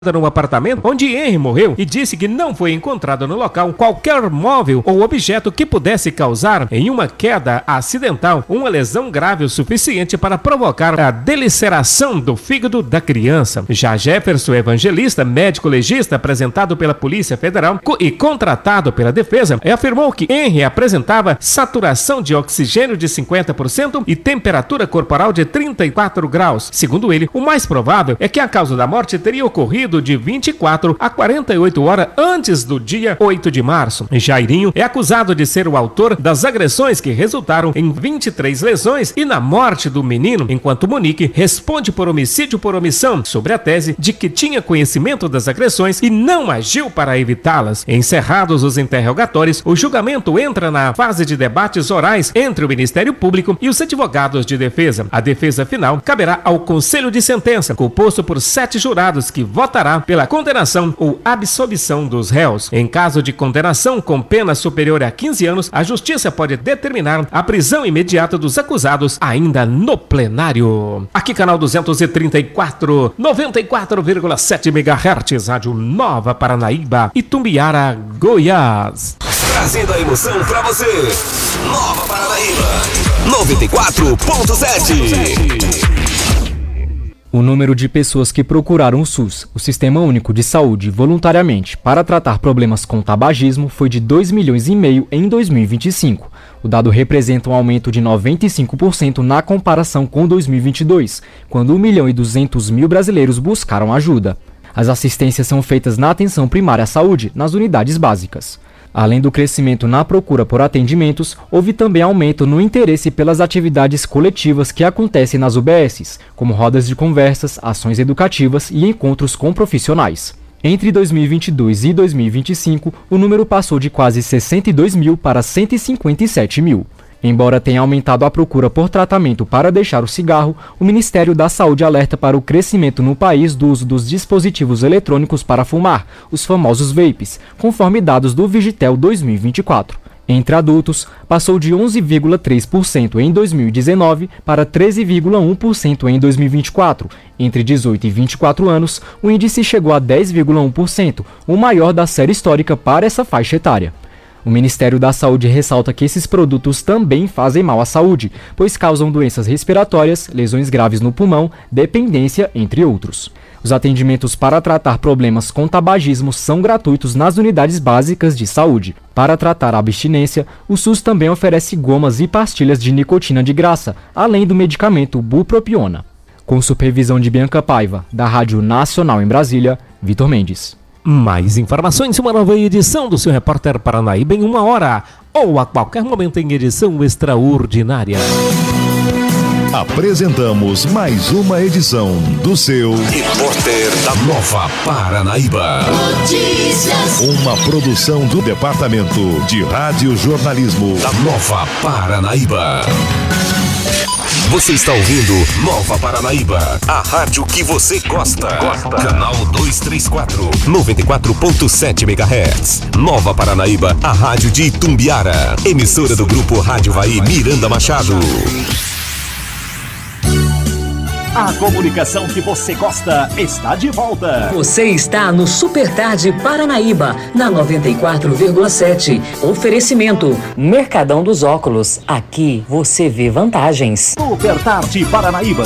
no apartamento onde Henry morreu e disse que não foi encontrado no local qualquer móvel ou objeto que pudesse causar em uma queda acidental uma lesão grave o suficiente para provocar a delaceração do fígado da criança. Já Jefferson Evangelista, médico legista apresentado pela Polícia Federal e contratado pela defesa, afirmou que Henry apresentava saturação de oxigênio de 50% e temperatura corporal de 34 graus. Segundo ele, o mais provável é que a causa da morte teria ocorrido de 24 a 48 horas antes do dia 8 de março. Jairinho é acusado de ser o autor das agressões que resultaram em 23 lesões e na morte do menino, enquanto Monique responde por homicídio por omissão, sobre a tese de que tinha conhecimento das agressões e não agiu para evitá-las. Encerrados os interrogatórios, o julgamento entra na fase de debates orais entre o Ministério Público e os advogados de defesa. A defesa final caberá ao Conselho de Sentença, composto por 7 jurados que votará pela condenação ou absolvição dos réus. Em caso de condenação com pena superior a 15 anos, a Justiça pode determinar a prisão imediata dos acusados ainda no plenário. Aqui canal 234, 94,7 MHz, Rádio Nova Paranaíba, Itumbiara, Goiás. Trazendo a emoção pra você. Nova Paranaíba, 94,7. O número de pessoas que procuraram o SUS, o Sistema Único de Saúde, voluntariamente para tratar problemas com tabagismo foi de 2,5 milhões em 2025. O dado representa um aumento de 95% na comparação com 2022, quando 1.200.000 brasileiros buscaram ajuda. As assistências são feitas na atenção primária à saúde, nas unidades básicas. Além do crescimento na procura por atendimentos, houve também aumento no interesse pelas atividades coletivas que acontecem nas UBSs, como rodas de conversas, ações educativas e encontros com profissionais. Entre 2022 e 2025, o número passou de quase 62 mil para 157 mil. Embora tenha aumentado a procura por tratamento para deixar o cigarro, o Ministério da Saúde alerta para o crescimento no país do uso dos dispositivos eletrônicos para fumar, os famosos vapes, conforme dados do Vigitel 2024. Entre adultos, passou de 11,3% em 2019 para 13,1% em 2024. Entre 18 e 24 anos, o índice chegou a 10,1%, o maior da série histórica para essa faixa etária. O Ministério da Saúde ressalta que esses produtos também fazem mal à saúde, pois causam doenças respiratórias, lesões graves no pulmão, dependência, entre outros. Os atendimentos para tratar problemas com tabagismo são gratuitos nas unidades básicas de saúde. Para tratar a abstinência, o SUS também oferece gomas e pastilhas de nicotina de graça, além do medicamento bupropiona. Com supervisão de Bianca Paiva, da Rádio Nacional em Brasília, Vitor Mendes. Mais informações em uma nova edição do seu Repórter Paranaíba em 1 hora ou a qualquer momento em edição extraordinária. Apresentamos mais uma edição do seu Repórter da Nova Paranaíba. Notícias. Uma produção do Departamento de Rádio Jornalismo da Nova Paranaíba. Você está ouvindo Nova Paranaíba, a rádio que você gosta. Canal 234, 94,7 MHz. Nova Paranaíba, a rádio de Itumbiara. Emissora do Grupo Rádio Vai Miranda Machado. A comunicação que você gosta está de volta. Você está no Super Tarde Paranaíba, na 94,7. Oferecimento Mercadão dos Óculos. Aqui você vê vantagens. Super Tarde Paranaíba.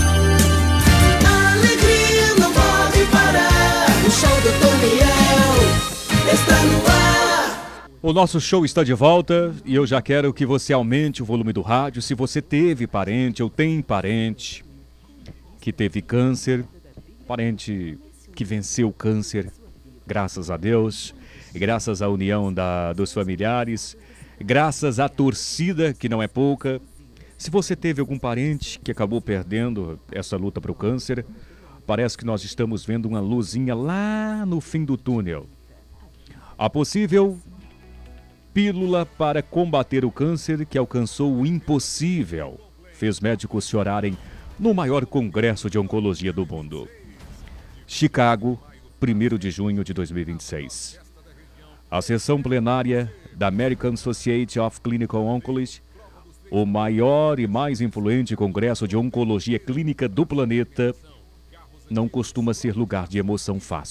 A alegria não pode parar. O show do Tomiel está no ar. O nosso show está de volta e eu já quero que você aumente o volume do rádio. Se você teve parente ou tem parente que teve câncer, parente que venceu o câncer, graças a Deus, graças à união dos familiares, graças à torcida, que não é pouca. Se você teve algum parente que acabou perdendo essa luta para o câncer, parece que nós estamos vendo uma luzinha lá no fim do túnel. A possível pílula para combater o câncer que alcançou o impossível fez médicos chorarem no maior congresso de oncologia do mundo. Chicago, 1º de junho de 2026. A sessão plenária da American Society of Clinical Oncology, o maior e mais influente congresso de oncologia clínica do planeta, não costuma ser lugar de emoção fácil.